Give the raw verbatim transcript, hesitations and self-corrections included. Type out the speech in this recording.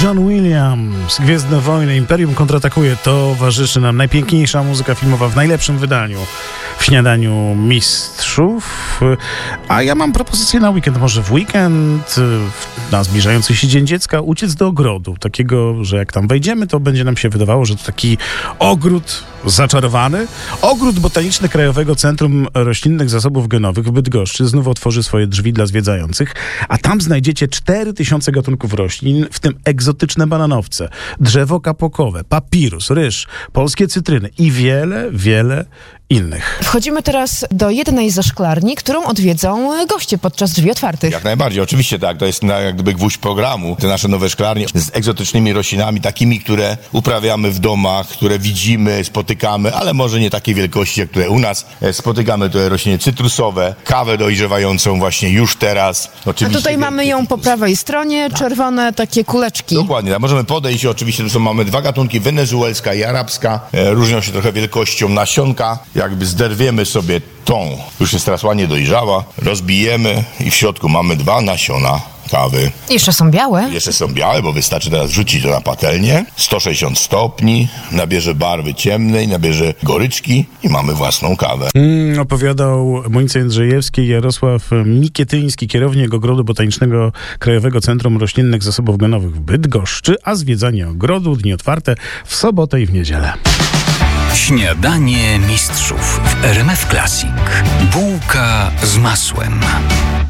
John Williams, Gwiezdne Wojny, Imperium kontratakuje. Towarzyszy nam najpiękniejsza muzyka filmowa w najlepszym wydaniu w Śniadaniu Mistrzów. A ja mam propozycję na weekend. Może w weekend, na zbliżający się Dzień Dziecka, uciec do ogrodu. Takiego, że jak tam wejdziemy, to będzie nam się wydawało, że to taki ogród zaczarowany. Ogród botaniczny Krajowego Centrum Roślinnych Zasobów Genowych w Bydgoszczy znów otworzy swoje drzwi dla zwiedzających, a tam znajdziecie cztery tysiące gatunków roślin, w tym egzotyczne bananowce, drzewo kapokowe, papirus, ryż, polskie cytryny i wiele, wiele innych. Wchodzimy teraz do jednej ze szklarni, którą odwiedzą goście podczas drzwi otwartych. Jak najbardziej, oczywiście tak, to jest na, jak gdyby gwóźdź programu. Te nasze nowe szklarnie z egzotycznymi roślinami, takimi, które uprawiamy w domach, które widzimy, spotykamy, ale może nie takiej wielkości, jak tutaj u nas. Spotykamy tutaj rośliny cytrusowe, kawę dojrzewającą właśnie już teraz. Oczywiście a tutaj mamy ją po prawej stronie, czerwone takie kuleczki. Dokładnie, tak. Możemy podejść, oczywiście tu są, mamy dwa gatunki, wenezuelska i arabska. E, różnią się trochę wielkością nasionka. Jakby zderwiemy sobie tą, już jest teraz ładnie dojrzała, rozbijemy i w środku mamy dwa nasiona kawy. Jeszcze są białe? Jeszcze są białe, bo wystarczy teraz rzucić to na patelnię. sto sześćdziesiąt stopni, nabierze barwy ciemnej, nabierze goryczki i mamy własną kawę. Mm, opowiadał Monica Jędrzejewski i Jarosław Mikietyński, kierownik Ogrodu Botanicznego Krajowego Centrum Roślinnych Zasobów Genowych w Bydgoszczy, a zwiedzanie ogrodu, dni otwarte w sobotę i w niedzielę. Śniadanie Mistrzów w R M F Classic. Bułka z masłem.